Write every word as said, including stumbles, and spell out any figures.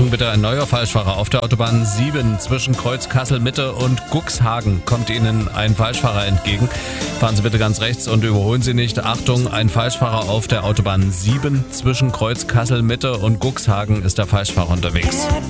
Achtung bitte, ein neuer Falschfahrer auf der Autobahn sieben zwischen Kreuz Kassel Mitte und Cuxhagen kommt Ihnen ein Falschfahrer entgegen. Fahren Sie bitte ganz rechts und überholen Sie nicht. Achtung, ein Falschfahrer auf der Autobahn sieben zwischen Kreuz Kassel Mitte und Cuxhagen ist der Falschfahrer unterwegs.